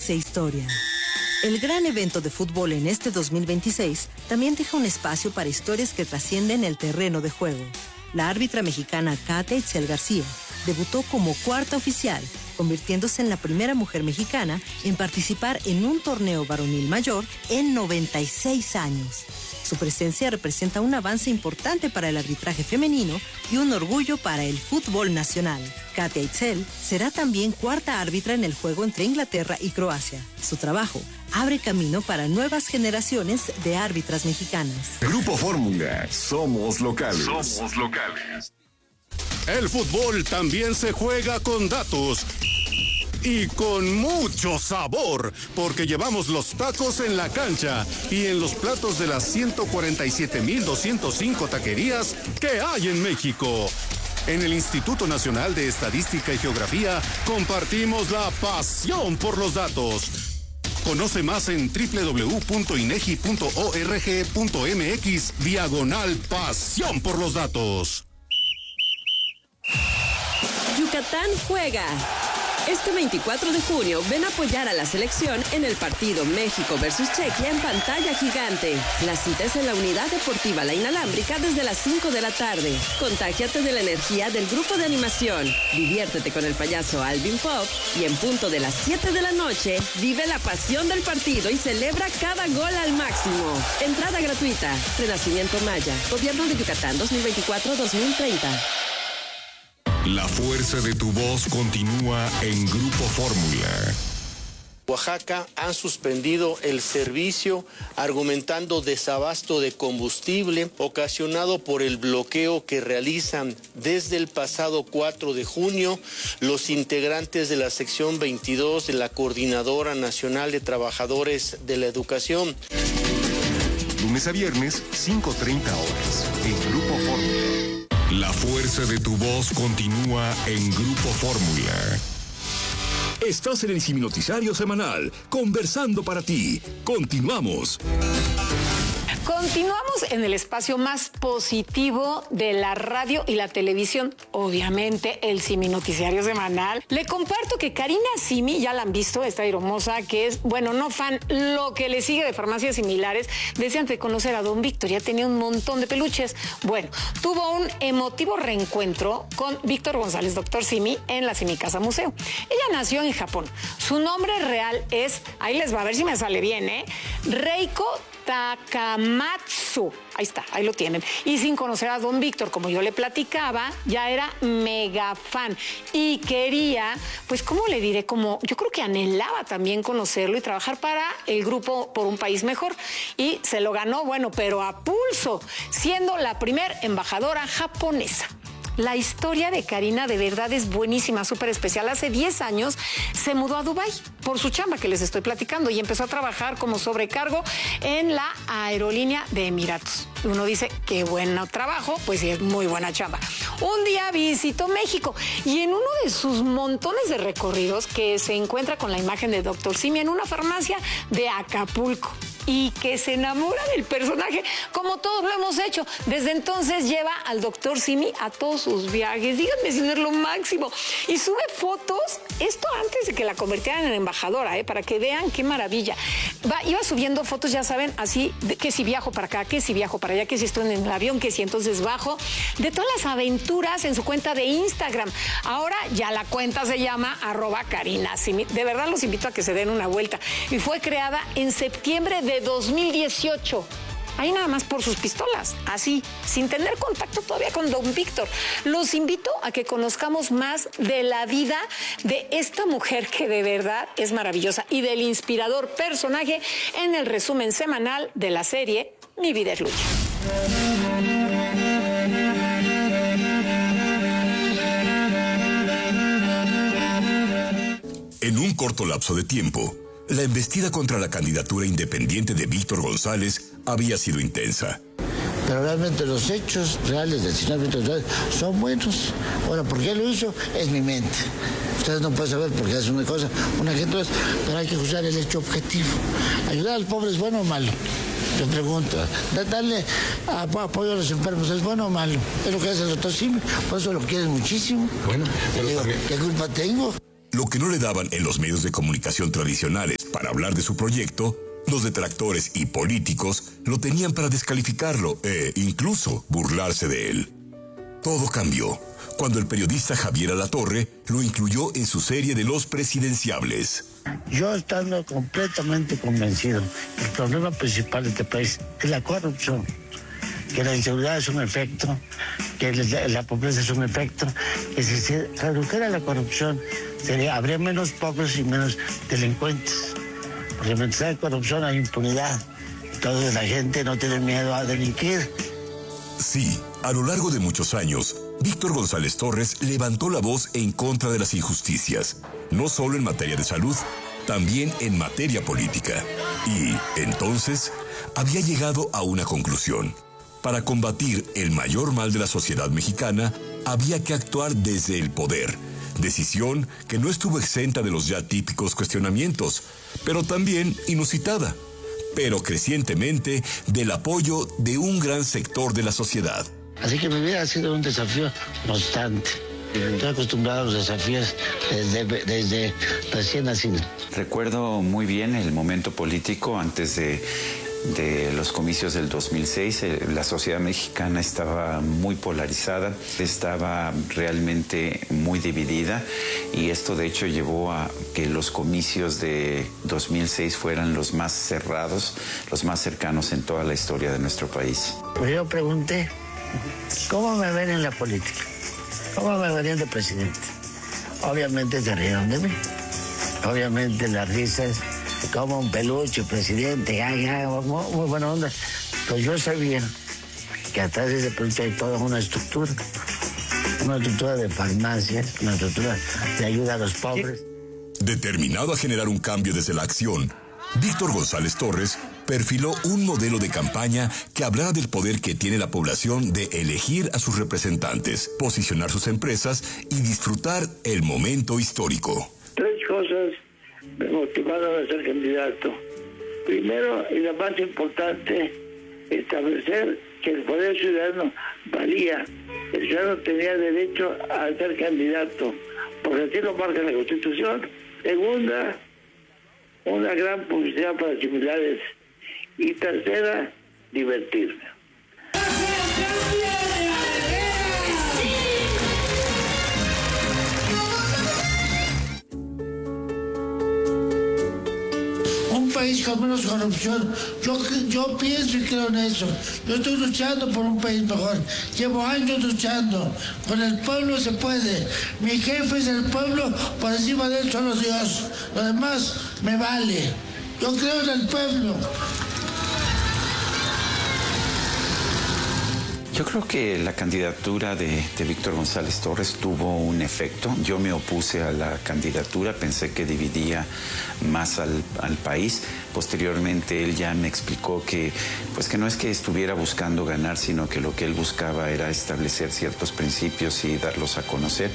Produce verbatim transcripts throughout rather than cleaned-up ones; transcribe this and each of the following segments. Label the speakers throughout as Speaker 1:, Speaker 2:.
Speaker 1: hace historia. El gran evento de fútbol en este dos mil veintiséis también deja un espacio para historias que trascienden el terreno de juego. La árbitra mexicana Katia Itzel García debutó como cuarta oficial, convirtiéndose en la primera mujer mexicana en participar en un torneo varonil mayor en noventa y seis años. Su presencia representa un avance importante para el arbitraje femenino y un orgullo para el fútbol nacional. Katia Itzel será también cuarta árbitra en el juego entre Inglaterra y Croacia. Su trabajo abre camino para nuevas generaciones de árbitras mexicanas.
Speaker 2: Grupo Fórmula, somos locales.
Speaker 3: Somos locales.
Speaker 4: El fútbol también se juega con datos y con mucho sabor, porque llevamos los tacos en la cancha y en los platos de las ciento cuarenta y siete mil doscientos cinco taquerías que hay en México. En el Instituto Nacional de Estadística y Geografía compartimos la pasión por los datos. Conoce más en doble u doble u doble u punto inegi punto org punto mx diagonal pasión por los datos.
Speaker 5: Yucatán juega. Este veinticuatro de junio, ven a apoyar a la selección en el partido México versus Chequia en pantalla gigante. La cita es en la Unidad Deportiva La Inalámbrica desde las cinco de la tarde. Contágiate de la energía del grupo de animación. Diviértete con el payaso Alvin Pop y en punto de las siete de la noche, vive la pasión del partido y celebra cada gol al máximo. Entrada gratuita. Renacimiento Maya. Gobierno de Yucatán dos mil veinticuatro a dos mil treinta.
Speaker 2: La fuerza de tu voz continúa en Grupo Fórmula.
Speaker 6: Oaxaca han suspendido el servicio argumentando desabasto de combustible ocasionado por el bloqueo que realizan desde el pasado cuatro de junio los integrantes de la sección veintidós de la Coordinadora Nacional de Trabajadores de la Educación.
Speaker 2: Lunes a viernes, cinco treinta horas, en Grupo Fórmula. La fuerza de tu voz continúa en Grupo Fórmula.
Speaker 7: Estás en el Noticiario Semanal, conversando para ti. Continuamos.
Speaker 8: Continuamos en el espacio más positivo de la radio y la televisión, obviamente el Simi Noticiario Semanal. Le comparto que Karina Simi, ya la han visto, esta hermosa, que es, bueno, no fan, lo que le sigue de farmacias similares, desde antes de conocer a Don Víctor, ya tenía un montón de peluches. Bueno, tuvo un emotivo reencuentro con Víctor González, doctor Simi, en la Simi Casa Museo. Ella nació en Japón. Su nombre real es, ahí les va a ver si me sale bien, ¿eh? Reiko Takamatsu. Ahí está, ahí lo tienen. Y sin conocer a Don Víctor, como yo le platicaba, ya era mega fan. Y quería, pues, ¿cómo le diré? Como, yo creo que anhelaba también conocerlo y trabajar para el grupo Por un País Mejor. Y se lo ganó, bueno, pero a pulso, siendo la primer embajadora japonesa. La historia de Karina de verdad es buenísima, súper especial. Hace diez años se mudó a Dubái por su chamba que les estoy platicando y empezó a trabajar como sobrecargo en la aerolínea de Emiratos. Uno dice, qué buen trabajo, pues sí, es muy buena chamba. Un día visitó México y en uno de sus montones de recorridos que se encuentra con la imagen de doctor Simi en una farmacia de Acapulco. Y que se enamora del personaje, como todos lo hemos hecho. Desde entonces lleva al doctor Simi a todos sus viajes. Díganme si no es lo máximo. Y sube fotos, esto antes de que la convirtieran en embajadora, ¿eh? Para que vean qué maravilla. Va, iba subiendo fotos, ya saben, así, de, que si viajo para acá, que si viajo para allá, que si estoy en el avión, que si entonces bajo. De todas las aventuras en su cuenta de Instagram. Ahora ya la cuenta se llama arroba Karina Simi. De verdad los invito a que se den una vuelta. Y fue creada en septiembre de dos mil dieciocho. Ahí nada más por sus pistolas, así, sin tener contacto todavía con Don Víctor. Los invito a que conozcamos más de la vida de esta mujer que de verdad es maravillosa y del inspirador personaje en el resumen semanal de la serie Mi Vida es Lucha.
Speaker 7: En un corto lapso de tiempo, la embestida contra la candidatura independiente de Víctor González había sido intensa.
Speaker 9: Pero realmente los hechos reales del señor Víctor González son buenos. Ahora, ¿por qué lo hizo? Es mi mente. Ustedes no pueden saber por qué hace una cosa, una gente, pero hay que juzgar el hecho objetivo. ¿Ayudar al pobre es bueno o malo? Yo pregunto, darle apoyo a los enfermos, ¿es bueno o malo? Es lo que hace el doctor Simi, por eso lo quieren muchísimo.
Speaker 7: Bueno,
Speaker 9: pero digo, ¿qué culpa tengo?
Speaker 7: Lo que no le daban en los medios de comunicación tradicionales para hablar de su proyecto, los detractores y políticos lo tenían para descalificarlo e incluso burlarse de él. Todo cambió cuando el periodista Javier Alatorre lo incluyó en su serie de Los Presidenciables.
Speaker 9: Yo estando completamente convencido, el problema principal de este país es la corrupción, que la inseguridad es un efecto, que la, la pobreza es un efecto, que si se redujera la corrupción, sería, habría menos pobres y menos delincuentes. Porque mientras hay corrupción hay impunidad, entonces la gente no tiene miedo a delinquir.
Speaker 7: Sí, a lo largo de muchos años, Víctor González Torres levantó la voz en contra de las injusticias, no solo en materia de salud, también en materia política. Y, entonces, había llegado a una conclusión. Para combatir el mayor mal de la sociedad mexicana, había que actuar desde el poder, decisión que no estuvo exenta de los ya típicos cuestionamientos, pero también inusitada, pero crecientemente del apoyo de un gran sector de la sociedad.
Speaker 9: Así que mi vida ha sido un desafío constante. Estoy acostumbrado a los desafíos desde, desde recién nacido.
Speaker 3: Recuerdo muy bien el momento político antes de, de los comicios del dos mil seis. La sociedad mexicana estaba muy polarizada, estaba realmente muy dividida y esto de hecho llevó a que los comicios de dos mil seis fueran los más cerrados, los más cercanos en toda la historia de nuestro país.
Speaker 9: Pues yo pregunté, ¿cómo me ven en la política? ¿Cómo me verían de presidente? Obviamente se rieron de mí. Obviamente las risas, como un peluche, presidente, ay, ay, muy, muy buena onda. Pues yo sabía que atrás de ese peluche hay toda una estructura. Una estructura de farmacias, una estructura de ayuda a los pobres.
Speaker 7: Determinado a generar un cambio desde la acción, Víctor González Torres perfiló un modelo de campaña que hablara del poder que tiene la población de elegir a sus representantes, posicionar sus empresas y disfrutar el momento histórico.
Speaker 10: Tres cosas me motivaron a ser candidato. Primero, y la más importante, establecer que el poder ciudadano valía. El ciudadano tenía derecho a ser candidato, porque así lo marca la Constitución. Segunda, una gran publicidad para similares. Y tercera, divertirme.
Speaker 9: Un país con menos corrupción. Yo, yo pienso y creo en eso. Yo estoy luchando por un país mejor. Llevo años luchando. Con el pueblo se puede. Mi jefe es el pueblo, por encima de él solo Dios. Lo demás me vale. Yo creo en el pueblo.
Speaker 3: Yo creo que la candidatura de, de Víctor González Torres tuvo un efecto. Yo me opuse a la candidatura, pensé que dividía más al, al país. Posteriormente él ya me explicó que, pues que no es que estuviera buscando ganar, sino que lo que él buscaba era establecer ciertos principios y darlos a conocer.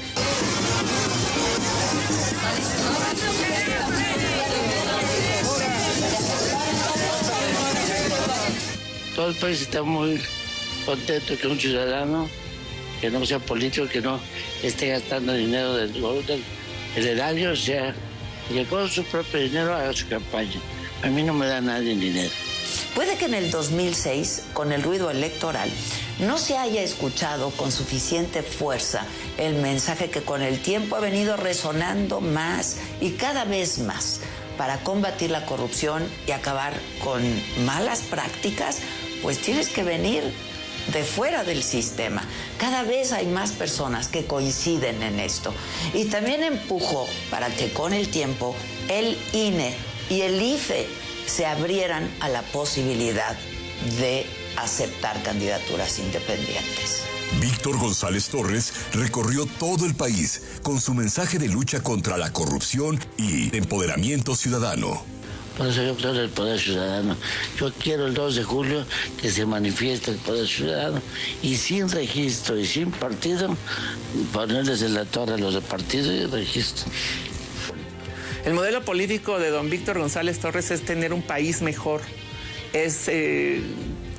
Speaker 9: Todo el país está muy contento que un ciudadano que no sea político, que no esté gastando dinero del, del, del erario, o sea, que con su propio dinero haga su campaña. A mí no me da nadie dinero.
Speaker 11: Puede que en el dos mil seis, con el ruido electoral, no se haya escuchado con suficiente fuerza el mensaje que con el tiempo ha venido resonando más y cada vez más para combatir la corrupción y acabar con malas prácticas, pues tienes que venir de fuera del sistema. Cada vez hay más personas que coinciden en esto. Y también empujó para que con el tiempo el I N E y el I F E se abrieran a la posibilidad de aceptar candidaturas independientes.
Speaker 7: Víctor González Torres recorrió todo el país con su mensaje de lucha contra la corrupción y empoderamiento ciudadano.
Speaker 9: Por eso yo creo en el poder ciudadano. Yo quiero el dos de julio que se manifieste el poder ciudadano y sin registro y sin partido, ponerles en la torre a los de partido y registro.
Speaker 12: El modelo político de don Víctor González Torres es tener un país mejor, es eh,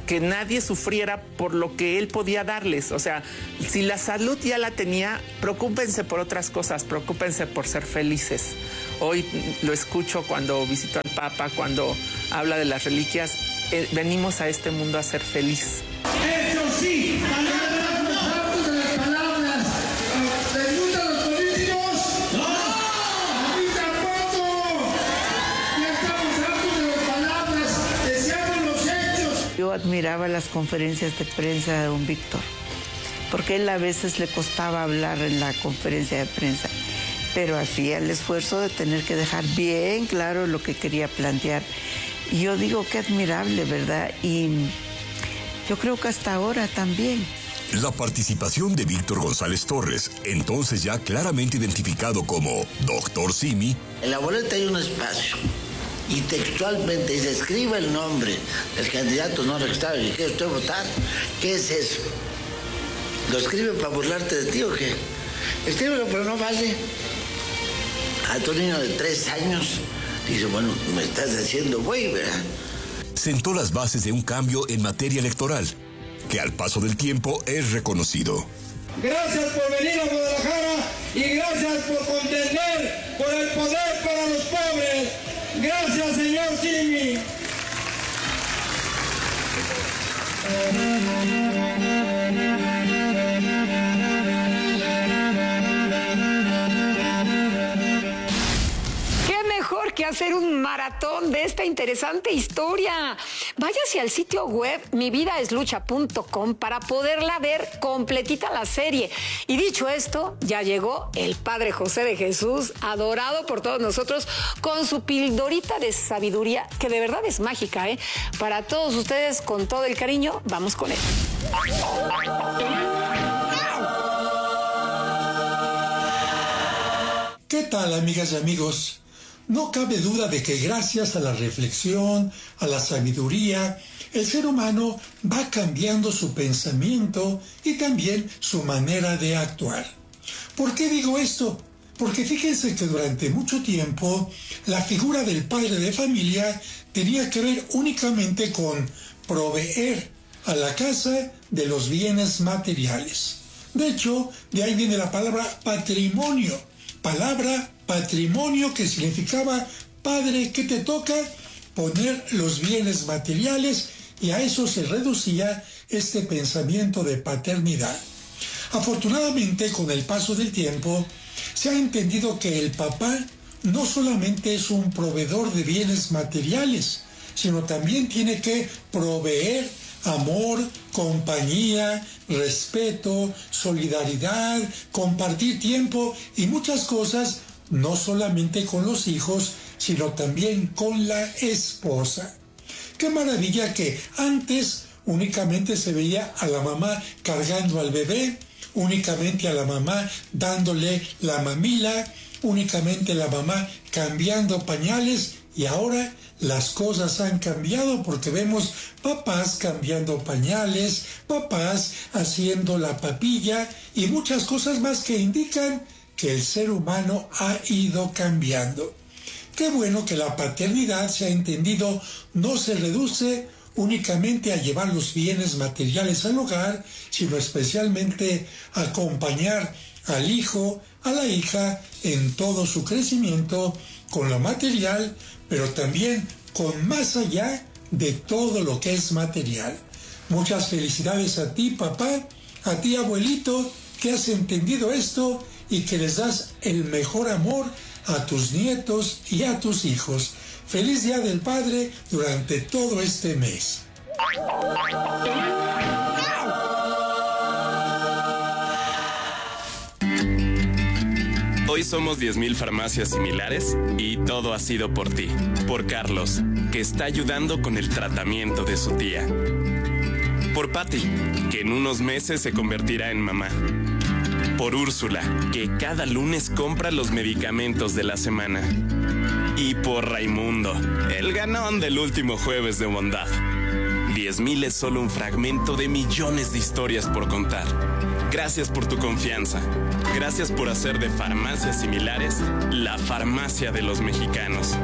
Speaker 12: que nadie sufriera por lo que él podía darles. O sea, si la salud ya la tenía, preocúpense por otras cosas, preocúpense por ser felices. Hoy lo escucho cuando visito al Papa, cuando habla de las reliquias. Eh, venimos a este mundo a ser feliz.
Speaker 13: Eso sí, palabras, los hartos de las palabras. ¿Les gustan los políticos? ¡No! ¡A mí tampoco! Ya estamos hartos de las palabras, deseamos los hechos.
Speaker 14: Yo admiraba las conferencias de prensa de don Víctor, porque él a veces le costaba hablar en la conferencia de prensa, pero hacía el esfuerzo de tener que dejar bien claro lo que quería plantear. Y yo digo qué admirable, ¿verdad? Y yo creo que hasta ahora también.
Speaker 7: La participación de Víctor González Torres, entonces ya claramente identificado como doctor Simi.
Speaker 9: En la boleta hay un espacio y textualmente dice, escriba el nombre del candidato no registrado y quiere usted votar. ¿Qué es eso? ¿Lo escribe para burlarte de ti o qué? Escríbelo, pero no vale. A tu niño de tres años dice, bueno, me estás haciendo güey, ¿verdad?
Speaker 7: Sentó las bases de un cambio en materia electoral, que al paso del tiempo es reconocido.
Speaker 13: Gracias por venir a Guadalajara y gracias por contender por el poder para los pobres. Gracias, señor Simi.
Speaker 8: Que hacer un maratón de esta interesante historia. Váyase al sitio web mi vida es lucha punto com para poderla ver completita la serie. Y dicho esto, ya llegó el Padre José de Jesús, adorado por todos nosotros, con su pildorita de sabiduría, que de verdad es mágica, ¿eh? Para todos ustedes, con todo el cariño, vamos con él.
Speaker 15: ¿Qué tal, amigas y amigos? No cabe duda de que gracias a la reflexión, a la sabiduría, el ser humano va cambiando su pensamiento y también su manera de actuar. ¿Por qué digo esto? Porque fíjense que durante mucho tiempo la figura del padre de familia tenía que ver únicamente con proveer a la casa de los bienes materiales. De hecho, de ahí viene la palabra patrimonio, palabra patrimonio que significaba, padre, ¿qué te toca? Poner los bienes materiales, y a eso se reducía este pensamiento de paternidad. Afortunadamente, con el paso del tiempo, se ha entendido que el papá no solamente es un proveedor de bienes materiales, sino también tiene que proveer amor, compañía, respeto, solidaridad, compartir tiempo y muchas cosas, no solamente con los hijos, sino también con la esposa. Qué maravilla que antes únicamente se veía a la mamá cargando al bebé, únicamente a la mamá dándole la mamila, únicamente la mamá cambiando pañales, y ahora las cosas han cambiado porque vemos papás cambiando pañales, papás haciendo la papilla y muchas cosas más que indican que el ser humano ha ido cambiando. Qué bueno que la paternidad se ha entendido no se reduce únicamente a llevar los bienes materiales al hogar, sino especialmente a acompañar al hijo, a la hija en todo su crecimiento con lo material, pero también con más allá de todo lo que es material. Muchas felicidades a ti, papá, a ti, abuelito, que has entendido esto y que les das el mejor amor a tus nietos y a tus hijos. Feliz Día del Padre durante todo este mes.
Speaker 16: Hoy somos diez mil farmacias similares y todo ha sido por ti, por Carlos, que está ayudando con el tratamiento de su tía. Por Patty, que en unos meses se convertirá en mamá. Por Úrsula, que cada lunes compra los medicamentos de la semana. Y por Raimundo, el ganón del último jueves de bondad. diez mil es solo un fragmento de millones de historias por contar. Gracias por tu confianza. Gracias por hacer de farmacias similares la farmacia de los mexicanos.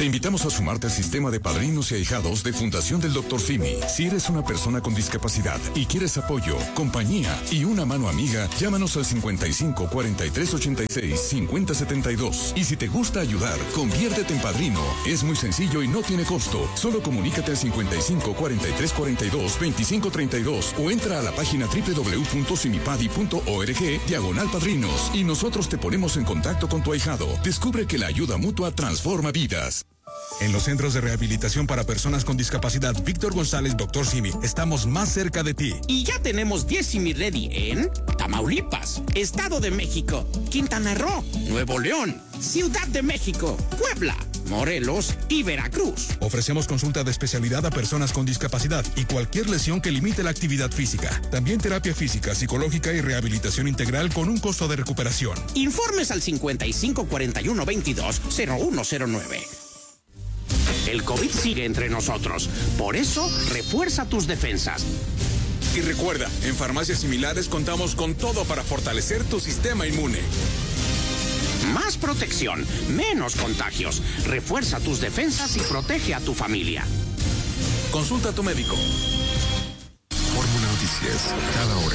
Speaker 7: Te invitamos a sumarte al sistema de padrinos y ahijados de Fundación del doctor Simi. Si eres una persona con discapacidad y quieres apoyo, compañía y una mano amiga, llámanos al cincuenta y cinco, cuarenta y tres, ochenta y seis, cincuenta, setenta y dos. Y si te gusta ayudar, conviértete en padrino. Es muy sencillo y no tiene costo. Solo comunícate al cincuenta y cinco, cuarenta y tres, cuarenta y dos, veinticinco, treinta y dos o entra a la página doble u doble u doble u punto simipadi punto org diagonal padrinos y nosotros te ponemos en contacto con tu ahijado. Descubre que la ayuda mutua transforma vidas.
Speaker 17: En los centros de rehabilitación para personas con discapacidad Víctor González, doctor Simi, estamos más cerca de ti.
Speaker 18: Y ya tenemos diez Simi Ready en Tamaulipas, Estado de México, Quintana Roo, Nuevo León, Ciudad de México, Puebla, Morelos y Veracruz.
Speaker 17: Ofrecemos consulta de especialidad a personas con discapacidad y cualquier lesión que limite la actividad física. También terapia física, psicológica y rehabilitación integral con un costo de recuperación.
Speaker 18: Informes al cincuenta y cinco, cuarenta y uno, veintidós, cero uno cero nueve. El COVID sigue entre nosotros. Por eso, refuerza tus defensas.
Speaker 17: Y recuerda, en Farmacias Similares contamos con todo para fortalecer tu sistema inmune.
Speaker 18: Más protección, menos contagios. Refuerza tus defensas y protege a tu familia.
Speaker 17: Consulta a tu médico.
Speaker 2: Fórmula Noticias, cada hora.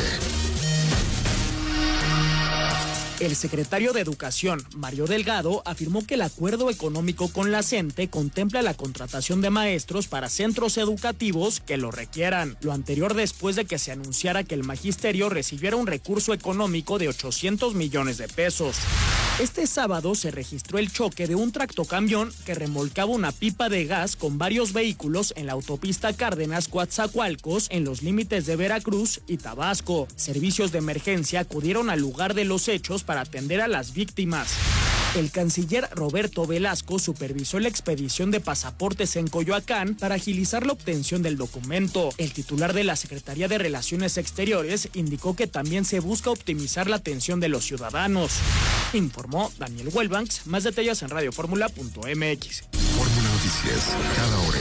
Speaker 19: El secretario de Educación, Mario Delgado, afirmó que el acuerdo económico con la CENTE contempla la contratación de maestros para centros educativos que lo requieran. Lo anterior después de que se anunciara que el magisterio recibiera un recurso económico de ochocientos millones de pesos. Este sábado se registró el choque de un tractocamión que remolcaba una pipa de gas con varios vehículos en la autopista Cárdenas-Coatzacoalcos en los límites de Veracruz y Tabasco. Servicios de emergencia acudieron al lugar de los hechos para atender a las víctimas. El canciller Roberto Velasco supervisó la expedición de pasaportes en Coyoacán para agilizar la obtención del documento. El titular de la Secretaría de Relaciones Exteriores indicó que también se busca optimizar la atención de los ciudadanos. Informó Daniel Welbanks. Más detalles en radio fórmula punto m x.
Speaker 2: Fórmula Noticias, cada hora.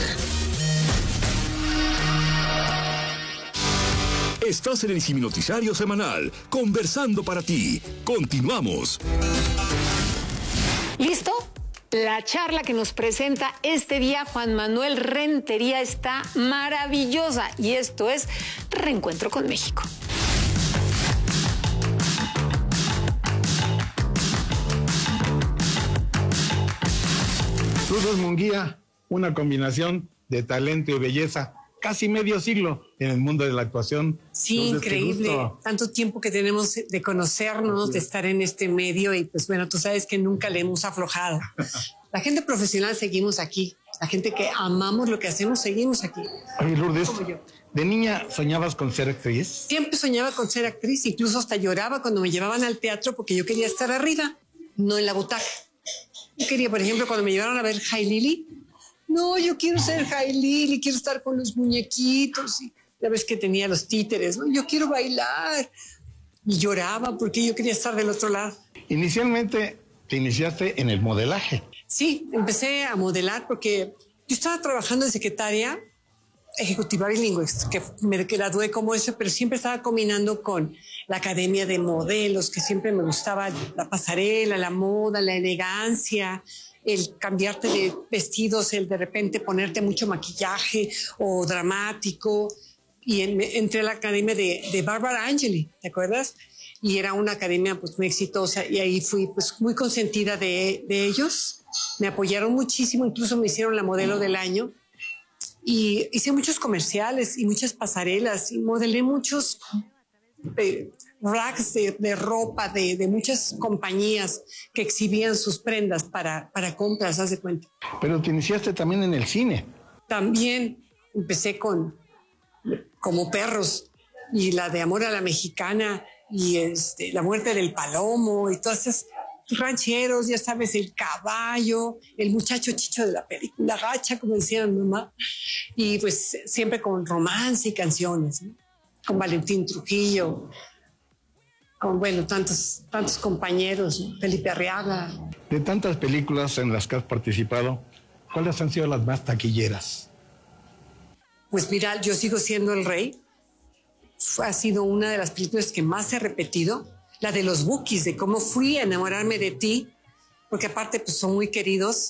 Speaker 7: Estás en el Simi Noticiario Semanal, conversando para ti. Continuamos.
Speaker 8: ¿Listo? La charla que nos presenta este día Juan Manuel Rentería está maravillosa y esto es Reencuentro con México.
Speaker 20: Cruz Munguía, una combinación de talento y belleza. Casi medio siglo en el mundo de la actuación.
Speaker 21: Sí, Entonces, increíble. Tanto tiempo que tenemos de conocernos, de estar en este medio y pues bueno, tú sabes que nunca le hemos aflojado. La gente profesional seguimos aquí. La gente que amamos lo que hacemos seguimos aquí.
Speaker 20: Oye, Lourdes, ¿de niña soñabas con ser actriz?
Speaker 21: Siempre soñaba con ser actriz, incluso hasta lloraba cuando me llevaban al teatro porque yo quería estar arriba, no en la butaca. Yo quería, por ejemplo, cuando me llevaron a ver Jay Lily, no, yo quiero ser Jay Lily, quiero estar con los muñequitos. Y ya ves que tenía los títeres, ¿no? Yo quiero bailar. Y lloraba porque yo quería estar del otro lado.
Speaker 20: Inicialmente te iniciaste en el modelaje.
Speaker 21: Sí, empecé a modelar porque yo estaba trabajando de secretaria ejecutiva bilingüe, que me gradué como eso, pero siempre estaba combinando con la academia de modelos, que siempre me gustaba la pasarela, la moda, la elegancia, el cambiarte de vestidos, el de repente ponerte mucho maquillaje o dramático. Y en, entré a la academia de, de Barbara Angeli, ¿te acuerdas? Y era una academia pues muy exitosa y ahí fui pues muy consentida de, de ellos. Me apoyaron muchísimo, incluso me hicieron la modelo del año. Y hice muchos comerciales y muchas pasarelas y modelé muchos eh, racks de, de ropa de, de muchas compañías que exhibían sus prendas para, para compras, haz de cuenta.
Speaker 20: Pero te iniciaste también en el cine.
Speaker 21: También empecé con Como Perros y la de Amor a la Mexicana y este, La Muerte del Palomo y todas esas rancheros, ya sabes, El Caballo, el muchacho chicho de la película Gacha, como decía mi mamá, y pues siempre con romance y canciones, ¿no? Con Valentín Trujillo, con, bueno, tantos, tantos compañeros, ¿no? Felipe Arriaga.
Speaker 20: De tantas películas en las que has participado, ¿cuáles han sido las más taquilleras?
Speaker 21: Pues mira, Yo sigo siendo el rey. Ha sido una de las películas que más he repetido. La de los Bukis, de cómo fui a enamorarme de ti, porque aparte pues son muy queridos.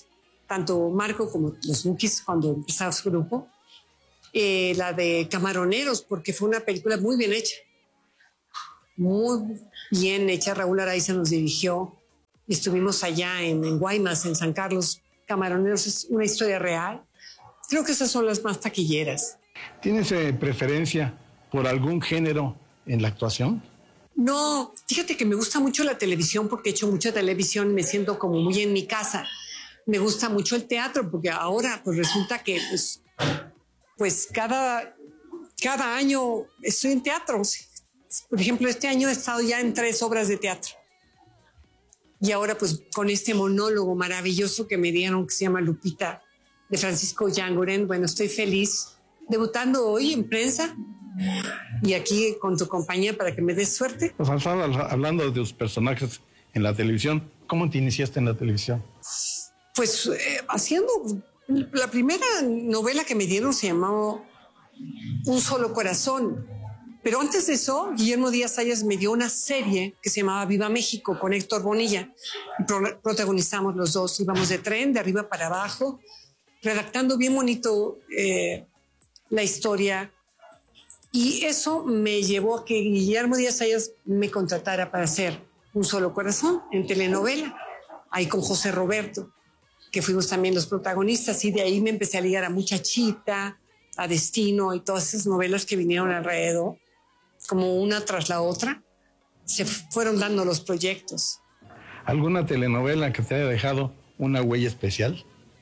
Speaker 21: tanto Marco como los Bukis cuando empezaba su grupo. Eh, la de Camaroneros, porque fue una película muy bien hecha. Muy bien hecha. Raúl Araiza nos dirigió. Estuvimos allá en, en Guaymas, en San Carlos. Camaroneros es una historia real. Creo que esas son las más taquilleras.
Speaker 20: ¿Tienes eh, preferencia por algún género en la actuación?
Speaker 21: No, fíjate que me gusta mucho la televisión porque he hecho mucha televisión y me siento como muy en mi casa. Me gusta mucho el teatro porque ahora pues resulta que pues, pues cada, cada año estoy en teatro. Por ejemplo, este año he estado ya en tres obras de teatro. Y ahora pues con este monólogo maravilloso que me dieron que se llama Lupita, de Francisco Yanguren, bueno, estoy feliz. Debutando hoy en prensa y aquí con tu compañía para que me des suerte.
Speaker 20: Pues hablando de tus personajes en la televisión, ¿cómo te iniciaste en la televisión?
Speaker 21: Pues eh, haciendo... La primera novela que me dieron se llamó Un Solo Corazón. Pero antes de eso, Guillermo Díaz Ayas me dio una serie que se llamaba Viva México con Héctor Bonilla. Y pro- protagonizamos los dos. Íbamos de tren, de arriba para abajo, redactando bien bonito eh, la historia. Y eso me llevó a que Guillermo Díaz Ayas me contratara para hacer Un Solo Corazón en telenovela, ahí con José Roberto, que fuimos también los protagonistas. Y de ahí me empecé a ligar a Muchachita, a Destino y todas esas novelas que vinieron alrededor, como una tras la otra, se fueron dando los proyectos.
Speaker 20: ¿Alguna telenovela que te haya dejado una huella especial?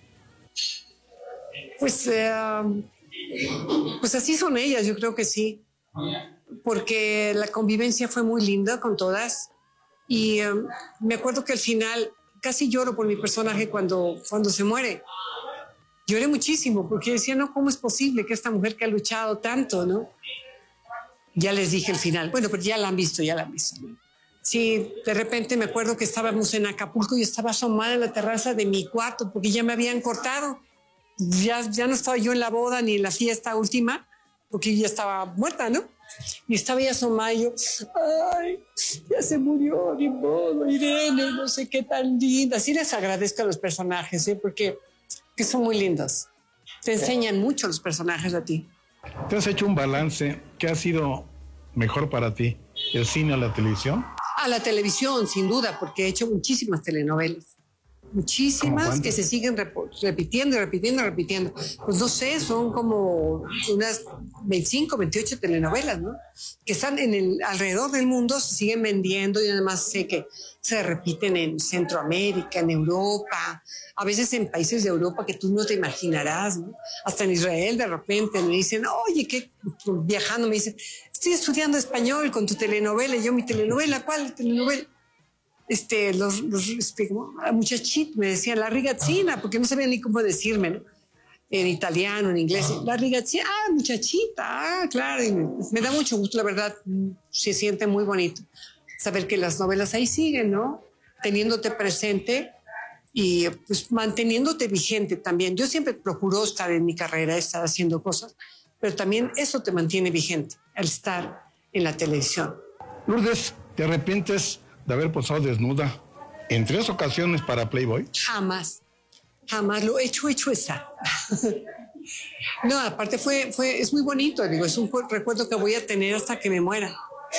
Speaker 21: Pues, eh, pues así son ellas, yo creo que sí, porque la convivencia fue muy linda con todas y eh, me acuerdo que al final casi lloro por mi personaje cuando, cuando se muere. Lloré muchísimo porque decía, no, ¿cómo es posible que esta mujer que ha luchado tanto, no? Ya les dije el final. Bueno, pero ya la han visto, ya la han visto. Sí, de repente me acuerdo que estábamos en Acapulco y estaba asomada en la terraza de mi cuarto porque ya me habían cortado. Ya, ya no estaba yo en la boda ni en la fiesta última porque ya estaba muerta, ¿no? Y estaba ya asomada y yo, ay, ya se murió, ni modo, Irene, no sé qué tan linda. Sí les agradezco a los personajes, ¿eh? Porque que son muy lindos. Te enseñan mucho los personajes a ti.
Speaker 20: ¿Te has hecho un balance? ¿Qué ha sido mejor para ti? ¿El cine o la televisión?
Speaker 21: A la televisión, sin duda, porque he hecho muchísimas telenovelas. Muchísimas que se siguen rep repitiendo y repitiendo y repitiendo. Pues no sé, son como unas veinticinco, veintiocho telenovelas, ¿no? Que están en el, alrededor del mundo, se siguen vendiendo y además sé que se repiten en Centroamérica, en Europa, a veces en países de Europa que tú no te imaginarás, ¿no? Hasta en Israel de repente me dicen, oye, ¿qué? Viajando me dicen, estoy estudiando español con tu telenovela. Y yo, ¿mi telenovela? ¿Cuál telenovela? Este, los, los este, muchachitos me decían la rigazzina, porque no sabían ni cómo decirme, ¿no? En italiano, en inglés, la rigazzina, ah, muchachita, ah, claro. Y me, me da mucho gusto, la verdad, se siente muy bonito saber que las novelas ahí siguen, ¿no? Teniéndote presente y pues manteniéndote vigente también. Yo siempre procuro estar en mi carrera, estar haciendo cosas, pero también eso te mantiene vigente, al estar en la televisión.
Speaker 20: Lourdes, ¿te arrepientes de haber posado desnuda en tres ocasiones para Playboy?
Speaker 21: Jamás, jamás lo he hecho, hecho está. No, aparte fue, fue, es muy bonito, digo, es un recuerdo que voy a tener hasta que me muera.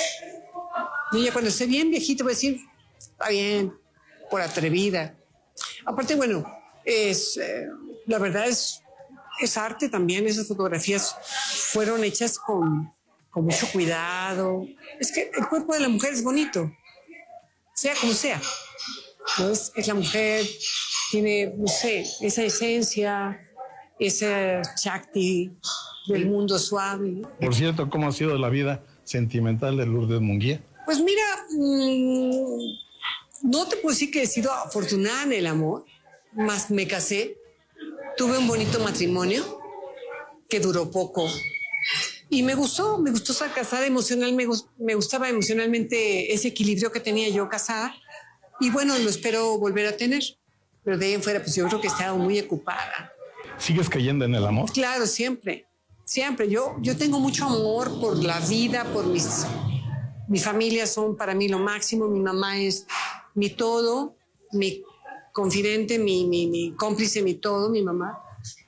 Speaker 21: Y ya cuando esté bien viejito voy a decir, está bien, por atrevida. Aparte, bueno, es, eh, la verdad es, es arte también, esas fotografías fueron hechas con, con mucho cuidado. Es que el cuerpo de la mujer es bonito, sea como sea, ¿no? Es, es la mujer, tiene, no sé, esa esencia, ese chakti del mundo suave.
Speaker 20: Por cierto, ¿cómo ha sido la vida sentimental de Lourdes Munguía?
Speaker 21: Pues mira, mmm, no te puedo decir que he sido afortunada en el amor, más me casé, tuve un bonito matrimonio que duró poco. Y me gustó, me gustó estar casada emocionalmente, me, me gustaba emocionalmente ese equilibrio que tenía yo casada. Y bueno, lo espero volver a tener. Pero de ahí en fuera, pues yo creo que he estado muy ocupada.
Speaker 20: ¿Sigues cayendo en el amor?
Speaker 21: Claro, siempre, siempre. Yo, yo tengo mucho amor por la vida, por mis... Mi familia son para mí lo máximo, mi mamá es mi todo, mi confidente, mi, mi, mi cómplice, mi todo, mi mamá.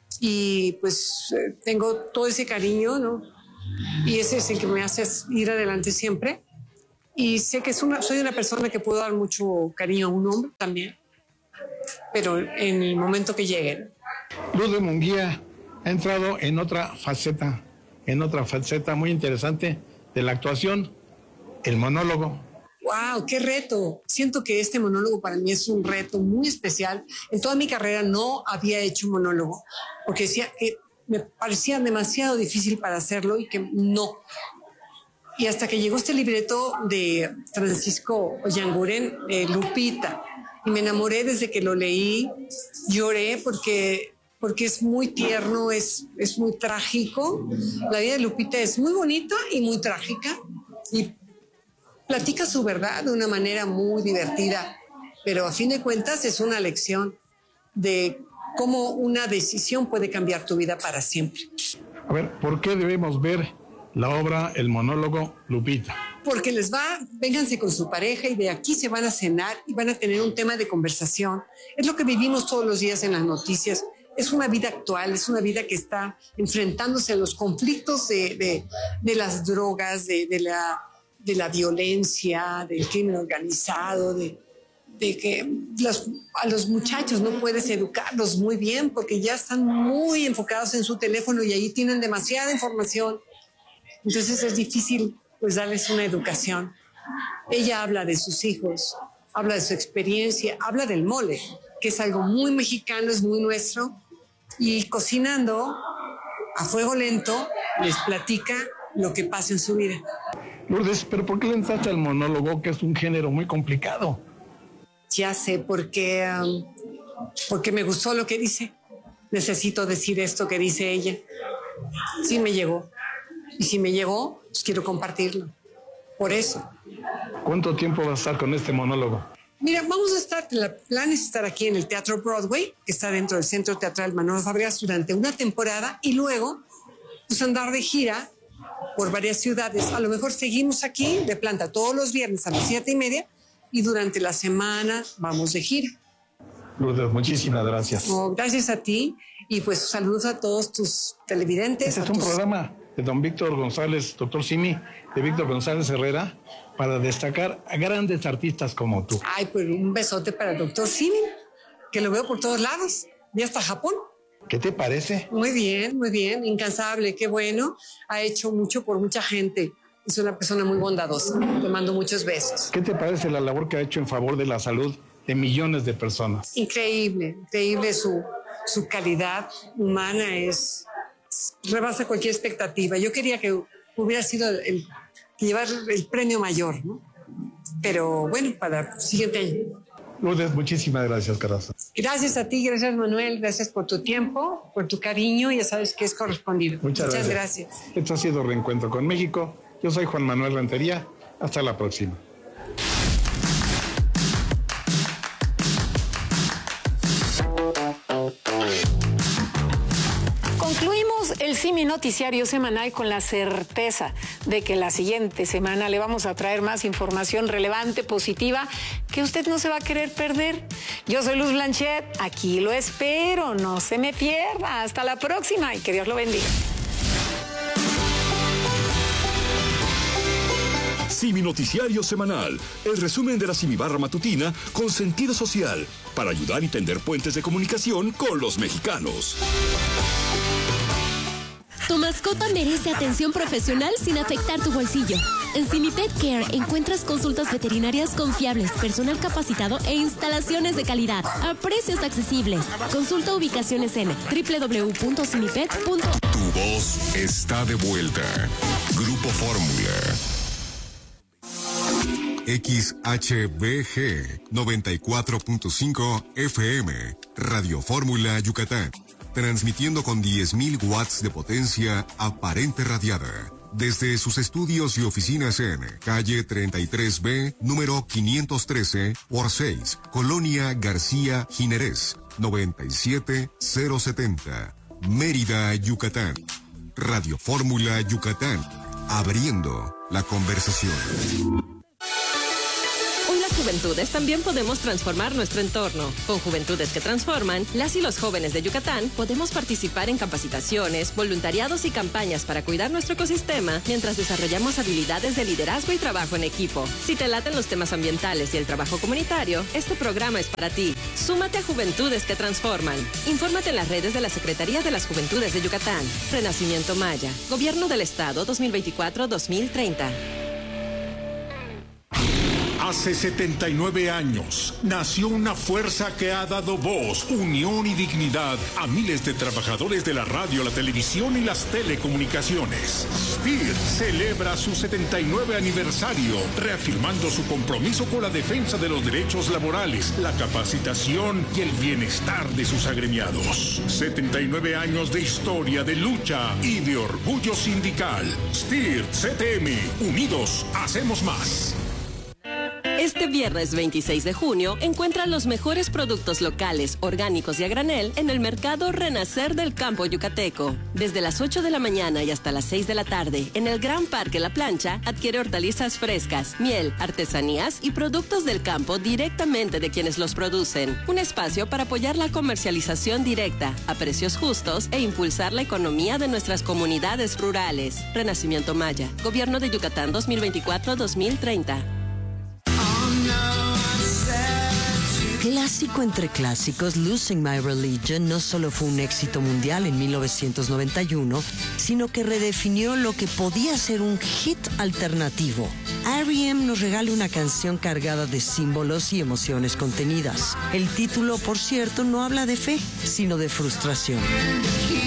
Speaker 21: Y pues eh, tengo todo ese cariño, ¿no? Y ese es el que me hace ir adelante siempre. Y sé que es una, soy una persona que puedo dar mucho cariño a un hombre también, pero en el momento que llegue.
Speaker 20: Lourdes Munguía ha entrado en otra faceta, en otra faceta muy interesante de la actuación, el monólogo.
Speaker 21: ¡Wow! ¡Qué reto! Siento que este monólogo para mí es un reto muy especial. En toda mi carrera no había hecho monólogo, porque decía que me parecía demasiado difícil para hacerlo y que no. Y hasta que llegó este libreto de Francisco Oyanguren, eh, Lupita, y me enamoré desde que lo leí, lloré porque, porque es muy tierno, es, es muy trágico. La vida de Lupita es muy bonita y muy trágica, y platica su verdad de una manera muy divertida, pero a fin de cuentas es una lección de cómo una decisión puede cambiar tu vida para siempre.
Speaker 20: A ver, ¿por qué debemos ver la obra, el monólogo Lupita?
Speaker 21: Porque les va, vénganse con su pareja y de aquí se van a cenar y van a tener un tema de conversación. Es lo que vivimos todos los días en las noticias. Es una vida actual, es una vida que está enfrentándose a los conflictos de, de, de las drogas, de, de, la, de la violencia, del crimen organizado, de, de que los, a los muchachos no puedes educarlos muy bien porque ya están muy enfocados en su teléfono y ahí tienen demasiada información. Entonces es difícil pues darles una educación. Ella habla de sus hijos, habla de su experiencia, habla del mole, que es algo muy mexicano, es muy nuestro, y cocinando a fuego lento les platica lo que pasa en su vida.
Speaker 20: Lourdes, ¿pero por qué le entraste al monólogo, que es un género muy complicado?
Speaker 21: Ya sé, porque, um, porque me gustó lo que dice. Necesito decir esto que dice ella. Sí me llegó. Y si me llegó, pues quiero compartirlo. Por eso.
Speaker 20: ¿Cuánto tiempo vas a estar con este monólogo?
Speaker 21: Mira, vamos a estar, el plan es estar aquí en el Teatro Broadway, que está dentro del Centro Teatral Manolo Fabregas, durante una temporada, y luego pues andar de gira por varias ciudades. A lo mejor seguimos aquí de planta todos los viernes a las siete y media, y durante la semana vamos de gira.
Speaker 20: Lourdes, muchísimas gracias.
Speaker 21: Oh, gracias a ti, y pues saludos a todos tus televidentes.
Speaker 20: Este es
Speaker 21: un
Speaker 20: tus... programa de don Víctor González, doctor Simi, de Víctor González Herrera, para destacar a grandes artistas como tú.
Speaker 21: Ay, pues un besote para el doctor Simi, que lo veo por todos lados, y hasta Japón.
Speaker 20: ¿Qué te parece?
Speaker 21: Muy bien, muy bien, incansable, qué bueno. Ha hecho mucho por mucha gente. Es una persona muy bondadosa. Te mando muchos besos.
Speaker 20: ¿Qué te parece la labor que ha hecho en favor de la salud de millones de personas?
Speaker 21: Increíble, increíble su, su calidad humana, es... rebasa cualquier expectativa. Yo quería que hubiera sido el, el llevar el premio mayor, ¿no? Pero bueno, para el siguiente año.
Speaker 20: Lourdes, muchísimas gracias, corazón.
Speaker 21: Gracias a ti, gracias Manuel, gracias por tu tiempo, por tu cariño, ya sabes que es correspondido.
Speaker 20: Muchas,
Speaker 21: Muchas
Speaker 20: gracias.
Speaker 21: gracias.
Speaker 20: Esto ha sido Reencuentro con México. Yo soy Juan Manuel Rentería. Hasta la próxima.
Speaker 8: Concluimos el Simi Noticiario Semanal con la certeza de que la siguiente semana le vamos a traer más información relevante, positiva, que usted no se va a querer perder. Yo soy Luz Blanchet, aquí lo espero, no se me pierda. Hasta la próxima y que Dios lo bendiga.
Speaker 2: Simi Noticiario Semanal, el resumen de la Simi Barra Matutina con sentido social, para ayudar y tender puentes de comunicación con los mexicanos.
Speaker 1: Tu mascota merece atención profesional sin afectar tu bolsillo. En Simi Pet Care encuentras consultas veterinarias confiables, personal capacitado e instalaciones de calidad a precios accesibles. Consulta ubicaciones en doble u doble u doble u punto simipet punto com.
Speaker 2: Tu voz está de vuelta. Grupo Fórmula. X H B G noventa y cuatro punto cinco F M, Radio Fórmula Yucatán, transmitiendo con diez mil watts de potencia aparente radiada, desde sus estudios y oficinas en calle treinta y tres B, número quinientos trece por seis, Colonia García Jiménez, noventa y siete mil setenta, Mérida, Yucatán. Radio Fórmula Yucatán, abriendo la conversación.
Speaker 1: Hoy las
Speaker 5: Juventudes también podemos transformar nuestro entorno. Con Juventudes que Transforman, las y los jóvenes de Yucatán podemos participar en capacitaciones, voluntariados y campañas para cuidar nuestro ecosistema mientras desarrollamos habilidades de liderazgo y trabajo en equipo. Si te laten los temas ambientales y el trabajo comunitario, este programa es para ti. Súmate a Juventudes que Transforman. Infórmate en las redes de la Secretaría de las Juventudes de Yucatán. Renacimiento Maya. Gobierno del Estado dos mil veinticuatro a dos mil treinta.
Speaker 4: Hace setenta y nueve años nació una fuerza que ha dado voz, unión y dignidad a miles de trabajadores de la radio, la televisión y las telecomunicaciones. S T I R celebra su setenta y nueve aniversario, reafirmando su compromiso con la defensa de los derechos laborales, la capacitación y el bienestar de sus agremiados. setenta y nueve años de historia, de lucha y de orgullo sindical. S T I R C T M, unidos hacemos más.
Speaker 5: Este viernes veintiséis de junio, encuentra los mejores productos locales, orgánicos y a granel en el mercado Renacer del Campo Yucateco. Desde las ocho de la mañana y hasta las seis de la tarde, en el Gran Parque La Plancha, adquiere hortalizas frescas, miel, artesanías y productos del campo directamente de quienes los producen. Un espacio para apoyar la comercialización directa, a precios justos e impulsar la economía de nuestras comunidades rurales. Renacimiento Maya, Gobierno de Yucatán dos mil veinticuatro a dos mil treinta.
Speaker 22: Clásico entre clásicos, Losing My Religion no solo fue un éxito mundial en mil novecientos noventa y uno, sino que redefinió lo que podía ser un hit alternativo. R E M nos regala una canción cargada de símbolos y emociones contenidas. El título, por cierto, no habla de fe, sino de frustración.